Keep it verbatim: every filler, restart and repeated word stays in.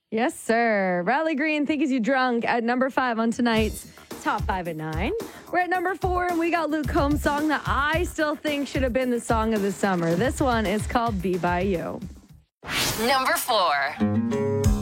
Yes, sir. Riley Green, Think Is You Drunk at number five on tonight's Top five at nine. We're at number four, and we got Luke Combs' song that I still think should have been the song of the summer. This one is called Be By You. Number four.